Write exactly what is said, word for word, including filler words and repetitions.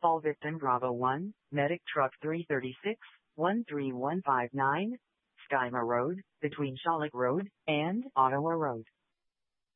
All victim Bravo one, medic truck three thirty-six, one three one five nine, Skyma Road, between Sholok Road and Ottawa Road.